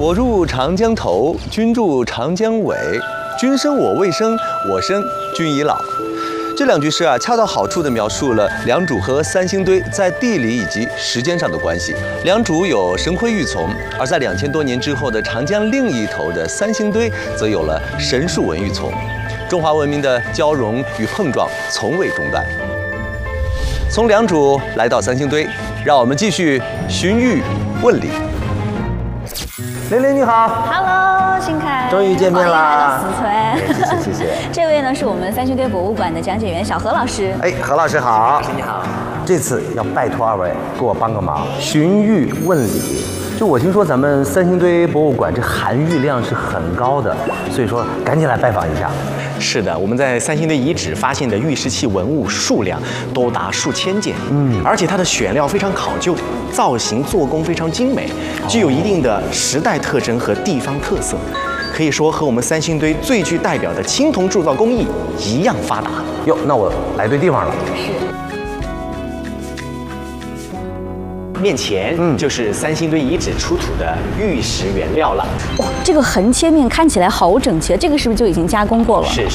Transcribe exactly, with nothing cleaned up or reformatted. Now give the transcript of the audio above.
我入长江头，君住长江尾。君生我未生，我生君已老。这两句诗啊，恰到好处地描述了良渚和三星堆在地理以及时间上的关系。良渚有神辉玉琮，而在两千多年之后的长江另一头的三星堆，则有了神树文玉琮。中华文明的交融与碰撞从未中断。从良渚来到三星堆，让我们继续寻玉问礼。玲玲你好 ，Hello， 新凯， 终于见面啦！ 死存， 谢谢谢谢。 这位呢是我们三星堆博物馆的讲解员小何老师。 哎，何老师好， 老师你好。 这次要拜托二位给我帮个忙，寻玉问礼。就我听说咱们三星堆博物馆这含玉量是很高的，所以说赶紧来拜访一下。 是的，我们在三星堆遗址发现的玉石器文物数量多达数千件，嗯，而且它的选料非常考究，造型做工非常精美，具有一定的时代特征和地方特色，可以说和我们三星堆最具代表的青铜铸造工艺一样发达。 哟，那我来对地方了。 是。 面前嗯就是三星堆遗址出土的玉石原料了。 哇，这个横切面看起来好整齐，这个是不是就已经加工过了？ 是。